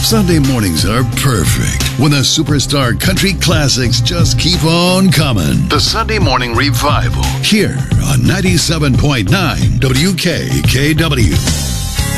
Sunday mornings are perfect when the superstar country classics just keep on coming. The Sunday Morning Revival here on 97.9 WKKW.